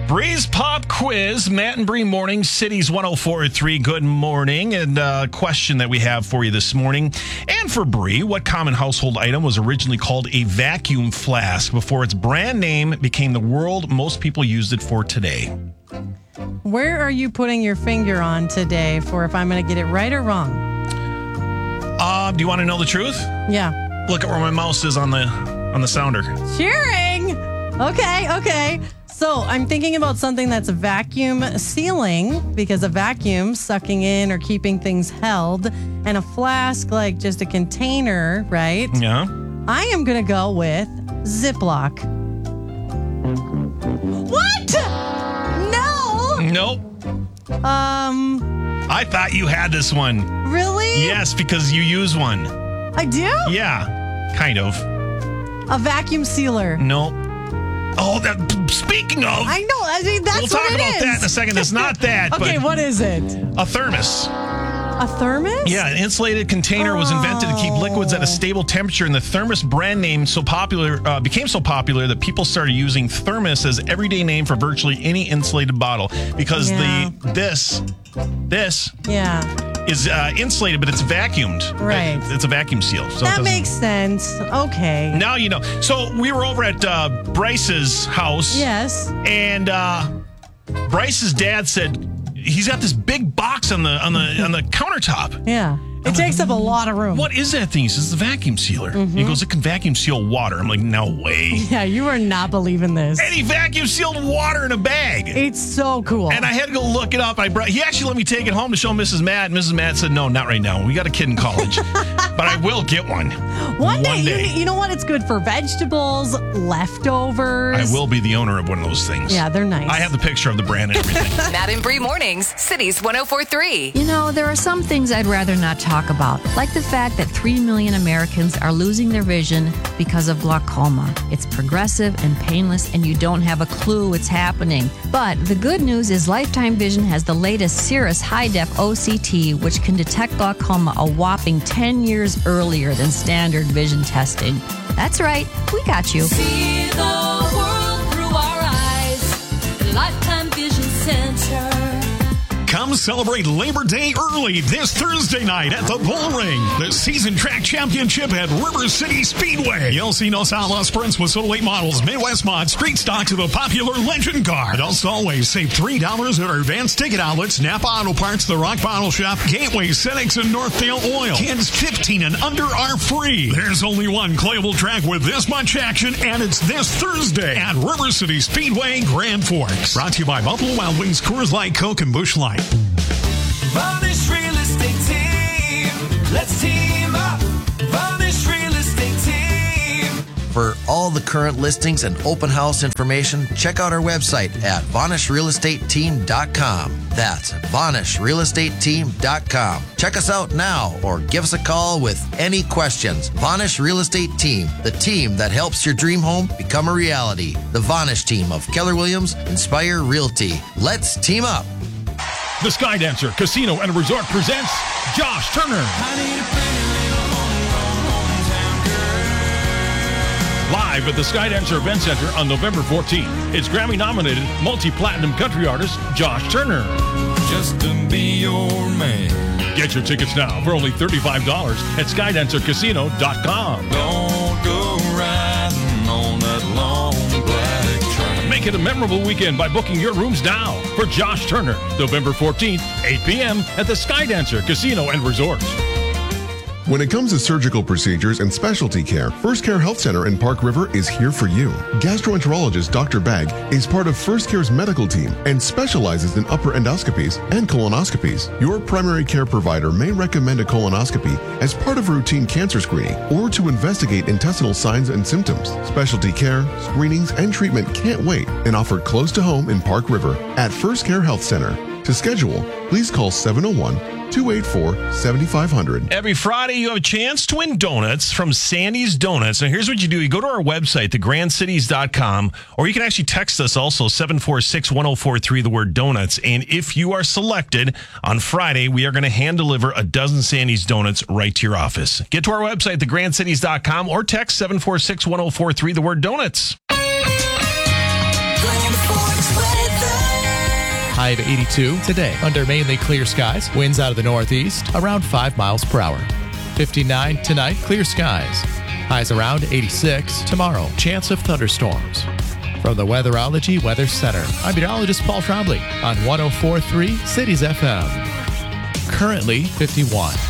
Bree's Pop Quiz, Matt and Bree Morning, Cities 104.3. Good morning. And a question that we have for you this morning. And for Bree, what common household item was originally called a vacuum flask before its brand name became the world most people used it for today? Where are you putting your finger on today for if I'm going to get it right or wrong? Do you want to know the truth? Yeah. Look at where my mouse is on the sounder. Cheering! Okay. So I'm thinking about something that's vacuum sealing, because a vacuum sucking in or keeping things held, and a flask like just a container, right? Yeah. I am going to go with Ziploc. What? No. Nope. I thought you had this one. Really? Yes, because you use one. I do? Yeah, kind of. A vacuum sealer. Nope. Oh, speaking of. I know. I mean, that's we'll talk what it about is. that in a second. It's not that. Okay, but what is it? a thermos. A thermos? Yeah, an insulated container was invented to keep liquids at a stable temperature, and the thermos brand name became so popular that people started using thermos as everyday name for virtually any insulated bottle, because this is insulated, but it's vacuumed. Right. It's a vacuum seal. So that makes sense. Okay. Now you know. So we were over at Bryce's house. Yes. And Bryce's dad said he's got this big box on the countertop. Yeah. It takes up a lot of room. What is that thing? He says, it's the vacuum sealer. Mm-hmm. He goes, it can vacuum seal water. I'm like, no way. Yeah, you are not believing this. And he vacuum sealed water in a bag. It's so cool. And I had to go look it up. He actually let me take it home to show Mrs. Matt. Mrs. Matt said, no, not right now. We got a kid in college. But I will get one. One day. You know what? It's good for vegetables, leftovers. I will be the owner of one of those things. Yeah, they're nice. I have the picture of the brand and everything. Matt and Bree Mornings, Cities 104.3. You know, there are some things I'd rather not talk about, like the fact that 3 million Americans are losing their vision because of glaucoma. It's progressive and painless, and you don't have a clue it's happening. But the good news is Lifetime Vision has the latest Cirrus High-Def OCT, which can detect glaucoma a whopping 10 years earlier than standard vision testing. That's right, we got you. See the world through our eyes. Lifetime Vision Center. Come celebrate Labor Day early this Thursday night at the Bull Ring, the season track championship at River City Speedway. You'll see Nos Outlaw sprints with Solo 8 models, Midwest Mod, street stock to the popular Legend car. Adults always save $3 at our advanced ticket outlets, Napa Auto Parts, The Rock Bottle Shop, Gateway, Senex, and Northdale Oil. Kids 15 and under are free. There's only one playable track with this much action, and it's this Thursday at River City Speedway, Grand Forks. Brought to you by Buffalo Wild Wings, Coors Light, Coke, and Busch Light. Varnish Real Estate Team. Let's team up. Varnish Real Estate Team. For all the current listings and open house information, check out our website at VanishRealEstateTeam.com. That's VanishRealEstateTeam.com. Check us out now or give us a call with any questions. Vanish Real Estate Team, the team that helps your dream home become a reality. The Vanish team of Keller Williams, Inspire Realty. Let's team up. The Skydancer Casino and Resort presents Josh Turner. Live at the Skydancer Event Center on November 14th. It's Grammy-nominated multi-platinum country artist Josh Turner. Just to be your man. Get your tickets now for only $35 at SkydancerCasino.com. Don't go riding on that long black train. Make it a memorable weekend by booking your rooms now for Josh Turner, November 14th, 8 p.m. at the Skydancer Casino and Resort. When it comes to surgical procedures and specialty care, First Care Health Center in Park River is here for you. Gastroenterologist Dr. Bagg is part of First Care's medical team and specializes in upper endoscopies and colonoscopies. Your primary care provider may recommend a colonoscopy as part of routine cancer screening or to investigate intestinal signs and symptoms. Specialty care, screenings, and treatment can't wait and offered close to home in Park River at First Care Health Center. To schedule, please call 701-284-7500. Every Friday, you have a chance to win donuts from Sandy's Donuts. Now, here's what you do. You go to our website, thegrandcities.com, or you can actually text us also, 746-1043, the word donuts. And if you are selected on Friday, we are going to hand deliver a dozen Sandy's Donuts right to your office. Get to our website, thegrandcities.com, or text 746-1043, the word donuts. Grand Forks weather. High of 82 today under mainly clear skies. Winds out of the northeast around 5 miles per hour. 59 tonight, clear skies. Highs around 86 tomorrow. Chance of thunderstorms. From the Weatherology Weather Center, I'm meteorologist Paul Trombley on 104.3 Cities FM. Currently 51.